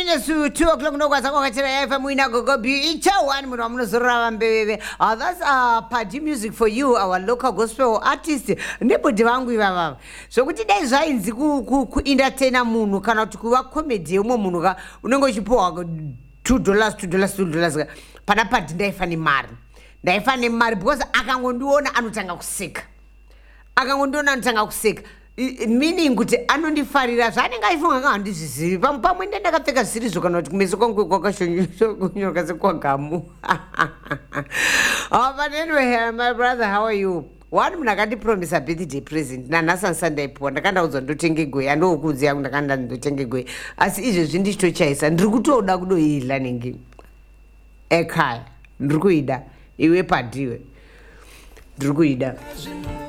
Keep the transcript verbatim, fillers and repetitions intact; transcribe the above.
minutes to two o'clock no kwasa kwakachira F M ina gogo icha one munhu wamunozorora mbeveve. Uh, that's uh, party music for you, our local gospel artist. Ndebhodhi vangu ivava. Zvokuti dai zvainzi kuentertaina munhu kana kuti kuva comedy yomwe munhu ka unenge uchipiwa two dollars two dollars two dollars pana party ndaifa nemari. Ndaifa nemari because akangondiona anotanga kuseka. Akangondiona anotanga kuseka. Meaning kuti anondifarira zvanenge aifunga nga handizvizivi pamwe ndakapfeka zvirizvo kana kuti kumeso kwangu kwakashonyoka sekwagamu. Oh, but anyway, my brother, how are you? One munhu akandipromisa birthday present nanhasi handisati ndaipiwa, ndakandaudzwa ndotenge gwei, andokudzi yangu ndakanda ndotenge gwei, asi izvezvi ndichitochaisa ndiri kutoda kudoidla nenge ekaya ndiri kuida iwe padiwe ndiri kuida.